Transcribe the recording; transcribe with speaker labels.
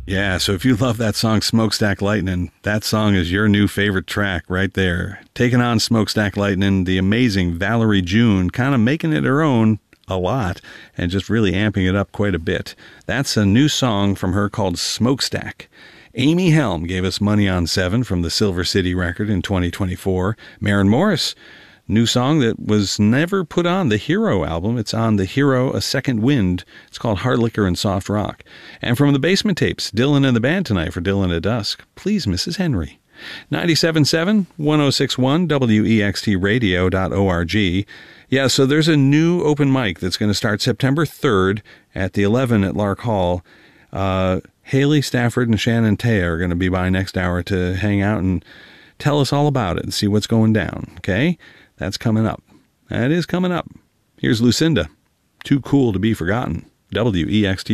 Speaker 1: Yeah, so if you love that song Smokestack Lightning, that song is your new favorite track right there. Taking on Smokestack Lightning, the amazing Valerie June, kind of making it her own a lot and just really amping it up quite a bit. That's a new song from her called Smokestack. Amy Helm gave us Money on 7 from the Silver City record in 2024. Maren Morris, new song that was never put on the Hero album. It's on the Hero A Second Wind. It's called Hard Liquor and Soft Rock. And from the Basement Tapes, Dylan and the band tonight for Dylan at Dusk. Please, Mrs. Henry. 97.7, 106.1, WEXTradio.org. Yeah, so there's a new open mic that's going to start September 3rd at the 11 at Lark Hall. Haley Stafford and Shannon Taya are going to be by next hour to hang out and tell us all about it and see what's going down, okay? That's coming up. That is coming up. Here's Lucinda. Too Cool to Be Forgotten. WEXT